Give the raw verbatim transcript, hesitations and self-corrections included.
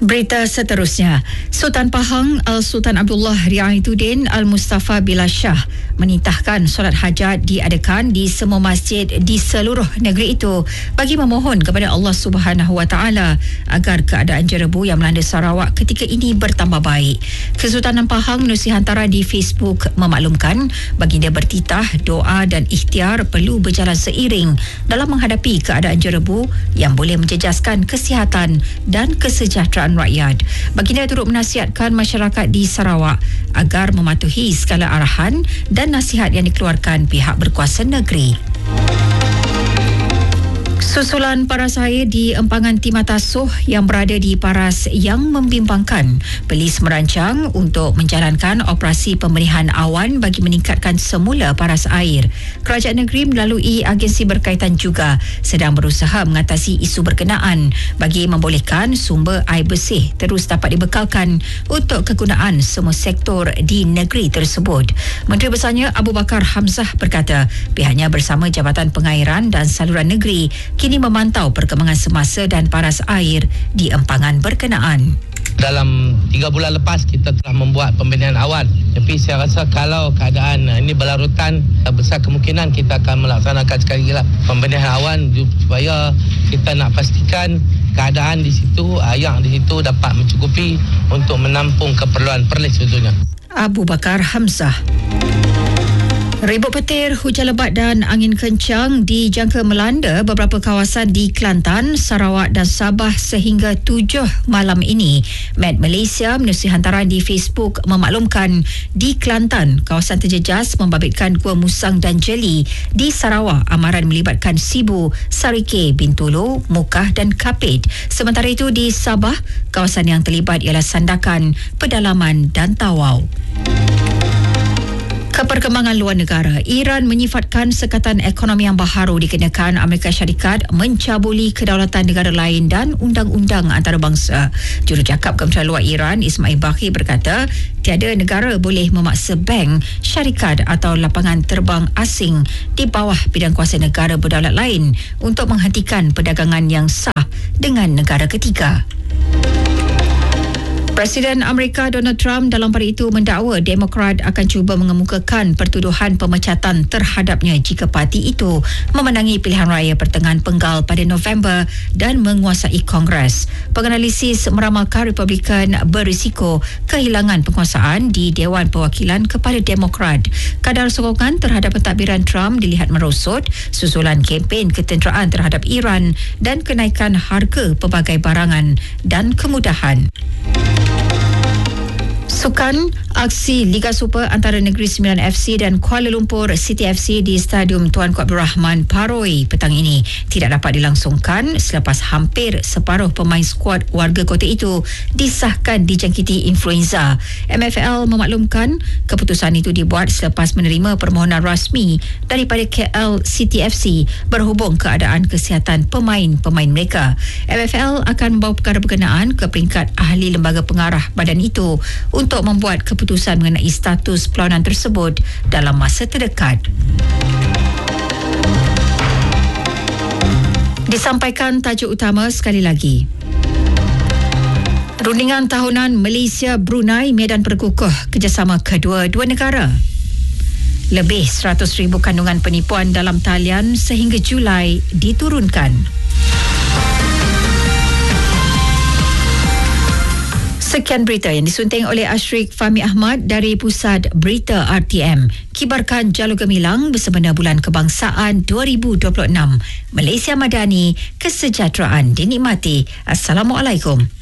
Berita seterusnya, Sultan Pahang Al-Sultan Abdullah Riayatuddin Al-Mustafa Billah Shah menitahkan solat hajat diadakan di semua masjid di seluruh negeri itu bagi memohon kepada Allah Subhanahu Wa Taala agar keadaan jerebu yang melanda Sarawak ketika ini bertambah baik. Kesultanan Pahang menerusi hantaran di Facebook memaklumkan baginda bertitah doa dan ikhtiar perlu berjalan seiring dalam menghadapi keadaan jerebu yang boleh menjejaskan kesihatan dan kesejahteraan rakyat. Baginda turut menasihatkan masyarakat di Sarawak agar mematuhi segala arahan dan nasihat yang dikeluarkan pihak berkuasa negeri. Susulan paras air di empangan Timatasuh yang berada di paras yang membimbangkan, polis merancang untuk menjalankan operasi pembenihan awan bagi meningkatkan semula paras air. Kerajaan negeri melalui agensi berkaitan juga sedang berusaha mengatasi isu berkenaan bagi membolehkan sumber air bersih terus dapat dibekalkan untuk kegunaan semua sektor di negeri tersebut. Menteri Besarnya Abu Bakar Hamzah berkata pihaknya bersama Jabatan Pengairan dan Saluran Negeri kini memantau perkembangan semasa dan paras air di empangan berkenaan. Dalam tiga bulan lepas kita telah membuat pembenihan awan. Tapi saya rasa kalau keadaan ini berlarutan, besar kemungkinan kita akan melaksanakan sekali lagi lah pembenihan awan supaya kita nak pastikan keadaan di situ, yang di situ dapat mencukupi untuk menampung keperluan perlis sebetulnya. Abu Bakar Hamzah. Ribut petir, hujan lebat dan angin kencang dijangka melanda beberapa kawasan di Kelantan, Sarawak dan Sabah sehingga tujuh malam ini. Met Malaysia menerusi hantaran di Facebook memaklumkan di Kelantan, kawasan terjejas membabitkan Gua Musang dan Jeli. Di Sarawak, amaran melibatkan Sibu, Sarike, Bintulu, Mukah dan Kapit. Sementara itu di Sabah, kawasan yang terlibat ialah Sandakan, Pedalaman dan Tawau. Keperkembangan luar negara, Iran menyifatkan sekatan ekonomi yang baharu dikenakan Amerika Syarikat mencabuli kedaulatan negara lain dan undang-undang antarabangsa. Jurucakap Kementerian Luar Iran Ismail Baqi berkata tiada negara boleh memaksa bank, syarikat atau lapangan terbang asing di bawah bidang kuasa negara berdaulat lain untuk menghentikan perdagangan yang sah dengan negara ketiga. Presiden Amerika Donald Trump dalam pada itu mendakwa Demokrat akan cuba mengemukakan pertuduhan pemecatan terhadapnya jika parti itu memenangi pilihan raya pertengahan penggal pada November dan menguasai Kongres. Penganalisis meramalkan Republikan berisiko kehilangan penguasaan di Dewan Perwakilan kepada Demokrat. Kadar sokongan terhadap pentadbiran Trump dilihat merosot susulan kempen ketenteraan terhadap Iran dan kenaikan harga pelbagai barangan dan kemudahan. Sukan, aksi Liga Super antara Negeri Sembilan F C dan Kuala Lumpur City F C di Stadium Tuanku Abdul Rahman Paroi petang ini tidak dapat dilangsungkan selepas hampir separuh pemain skuad warga kota itu disahkan dijangkiti influenza. M F L memaklumkan keputusan itu dibuat selepas menerima permohonan rasmi daripada K L City F C berhubung keadaan kesihatan pemain-pemain mereka. M F L akan membawa perkara berkenaan ke peringkat ahli lembaga pengarah badan itu untuk membuat keputusan mengenai status perlawanan tersebut dalam masa terdekat. Disampaikan tajuk utama sekali lagi. Rundingan tahunan Malaysia-Brunei medan perkukuh kerjasama kedua-dua negara. Lebih seratus ribu kandungan penipuan dalam talian sehingga Julai diturunkan. Sekian berita yang disunting oleh Ashrik Fahmi Ahmad dari Pusat Berita R T M. Kibarkan Jalur Gemilang bersempena Bulan Kebangsaan dua ribu dua puluh enam. Malaysia Madani, kesejahteraan dinikmati. Assalamualaikum.